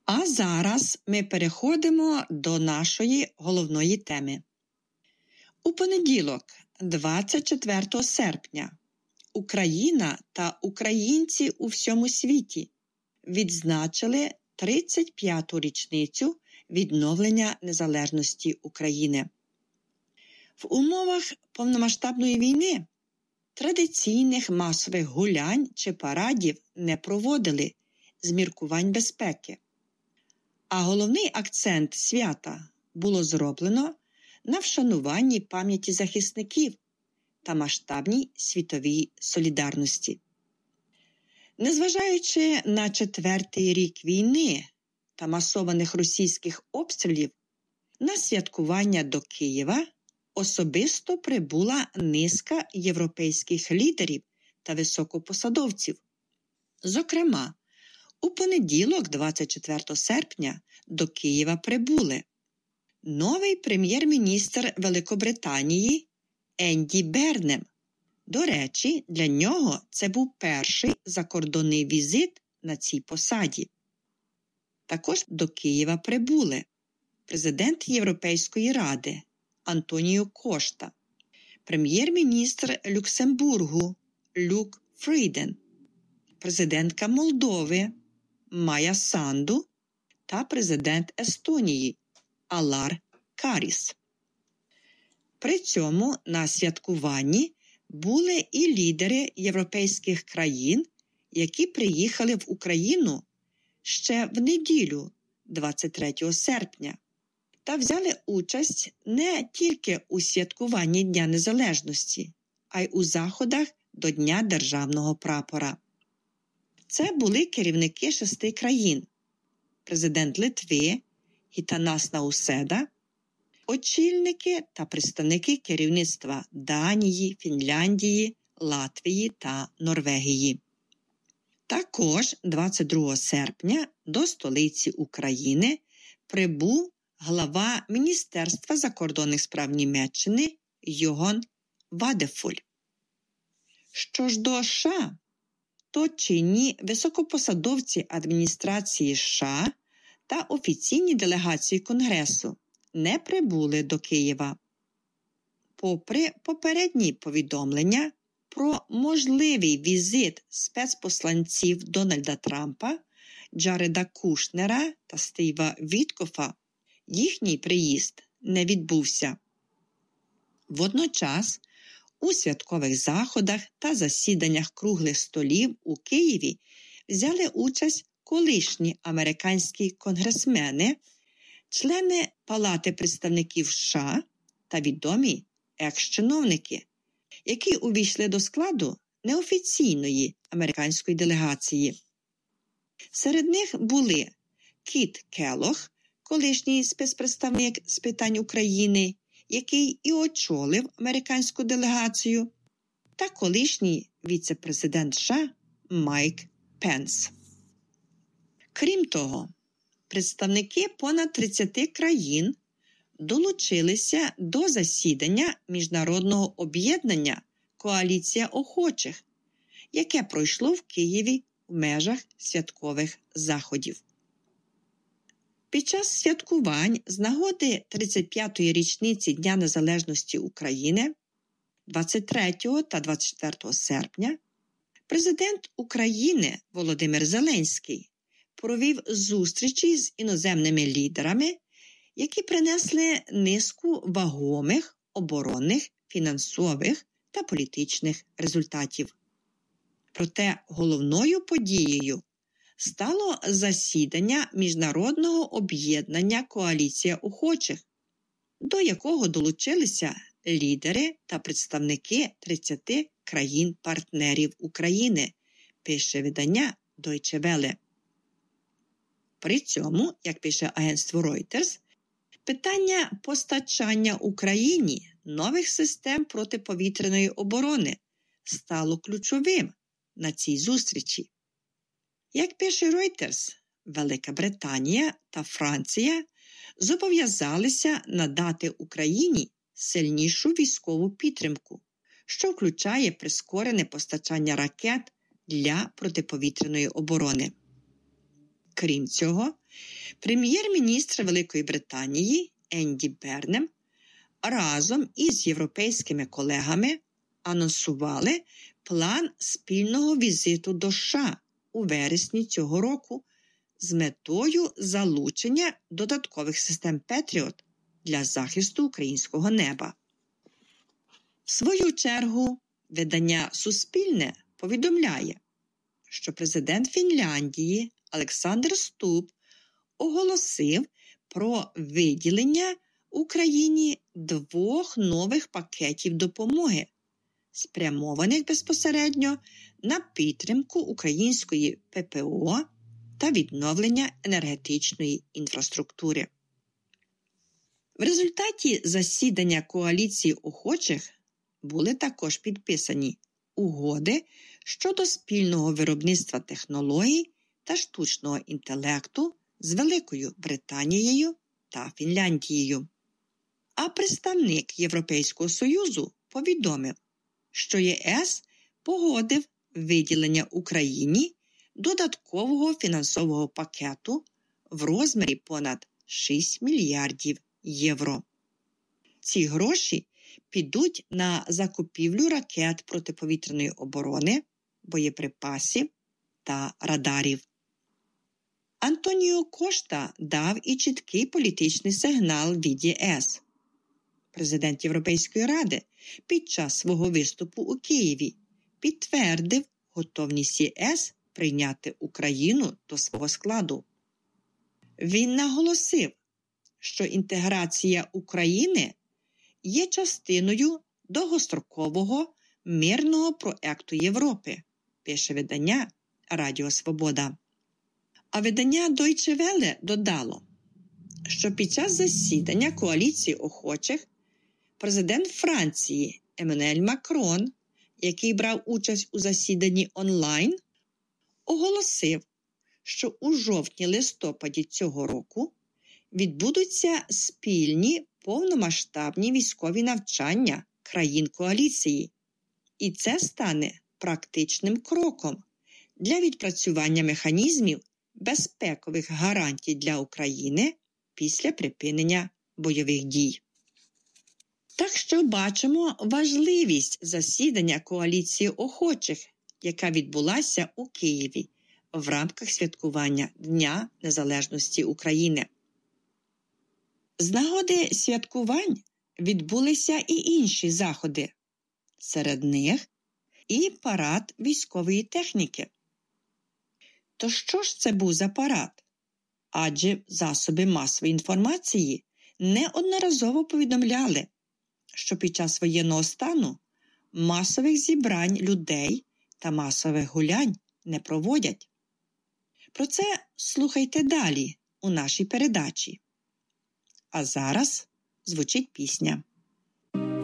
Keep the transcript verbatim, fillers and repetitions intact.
А зараз ми переходимо до нашої головної теми. У понеділок, двадцять четвертого серпня, Україна та українці у всьому світі відзначили тридцять п'яту річницю відновлення незалежності України. В умовах повномасштабної війни традиційних масових гулянь чи парадів не проводили з міркувань безпеки. А головний акцент свята було зроблено на вшануванні пам'яті захисників та масштабній світовій солідарності. Незважаючи на четвертий рік війни та масованих російських обстрілів, на святкування до Києва особисто прибула низка європейських лідерів та високопосадовців. Зокрема, у понеділок, двадцять четвертого серпня, до Києва прибули новий прем'єр-міністр Великобританії Енді Бернем. До речі, для нього це був перший закордонний візит на цій посаді. Також до Києва прибули президент Європейської ради Антоніо Кошта, прем'єр-міністр Люксембургу Люк Фрійден, президентка Молдови Майя Санду та президент Естонії Алар Каріс. При цьому на святкуванні були і лідери європейських країн, які приїхали в Україну ще в неділю, двадцять третього серпня, та взяли участь не тільки у святкуванні Дня Незалежності, а й у заходах до Дня Державного прапора. Це були керівники шести країн: президент Литви Гітанас Науседа, очільники та представники керівництва Данії, Фінляндії, Латвії та Норвегії. Також двадцять другого серпня до столиці України прибув глава Міністерства закордонних справ Німеччини Йоган Вадефуль. Що ж до США, то чинні високопосадовці адміністрації США та офіційні делегації Конгресу не прибули до Києва. Попри попередні повідомлення про можливий візит спецпосланців Дональда Трампа, Джареда Кушнера та Стіва Віткофа, їхній приїзд не відбувся. Водночас, у святкових заходах та засіданнях круглих столів у Києві взяли участь колишні американські конгресмени, члени Палати представників США та відомі екс-чиновники, які увійшли до складу неофіційної американської делегації. Серед них були Кіт Келлог, колишній спецпредставник з питань України, який і очолив американську делегацію, та колишній віце-президент США Майк Пенс. Крім того, представники понад тридцяти країн долучилися до засідання міжнародного об'єднання «Коаліція охочих», яке пройшло в Києві в межах святкових заходів. Під час святкувань з нагоди тридцять п'ятої річниці Дня Незалежності України двадцять третього та двадцять четвертого серпня президент України Володимир Зеленський провів зустрічі з іноземними лідерами, які принесли низку вагомих оборонних, фінансових та політичних результатів. Проте головною подією стало засідання Міжнародного об'єднання «Коаліція охочих», до якого долучилися лідери та представники тридцяти країн-партнерів України, пише видання Deutsche Welle. При цьому, як пише агентство Reuters, питання постачання Україні нових систем протиповітряної оборони стало ключовим на цій зустрічі. Як пише Reuters, Велика Британія та Франція зобов'язалися надати Україні сильнішу військову підтримку, що включає прискорене постачання ракет для протиповітряної оборони. Крім цього, прем'єр-міністр Великої Британії Енді Бернем разом із європейськими колегами анонсували план спільного візиту до США у вересні цього року з метою залучення додаткових систем Петріот для захисту українського неба. В свою чергу, видання «Суспільне» повідомляє, що президент Фінляндії Олександр Ступ оголосив про виділення Україні двох нових пакетів допомоги, спрямованих безпосередньо на підтримку української ППО та відновлення енергетичної інфраструктури. В результаті засідання коаліції охочих були також підписані угоди щодо спільного виробництва технологій та штучного інтелекту з Великою Британією та Фінляндією. А представник Європейського Союзу повідомив, що ЄС погодив виділення Україні додаткового фінансового пакету в розмірі понад шість мільярдів євро. Ці гроші підуть на закупівлю ракет протиповітряної оборони, боєприпасів та радарів. Антоніо Кошта дав і чіткий політичний сигнал від ЄС. Президент Європейської Ради під час свого виступу у Києві підтвердив готовність ЄС прийняти Україну до свого складу. Він наголосив, що інтеграція України є частиною довгострокового мирного проекту Європи, пише видання Радіо Свобода. А видання Deutsche Welle додало, що під час засідання коаліції охочих президент Франції Еммануель Макрон, який брав участь у засіданні онлайн, оголосив, що у жовтні-листопаді цього року відбудуться спільні повномасштабні військові навчання країн коаліції, і це стане практичним кроком для відпрацювання механізмів безпекових гарантій для України після припинення бойових дій. Так що бачимо важливість засідання коаліції охочих, яка відбулася у Києві в рамках святкування Дня Незалежності України. З нагоди святкувань відбулися і інші заходи. Серед них і парад військової техніки. То що ж це був за парад? Адже засоби масової інформації неодноразово повідомляли, що під час воєнного стану масових зібрань людей та масових гулянь не проводять. Про це слухайте далі у нашій передачі. А зараз звучить пісня.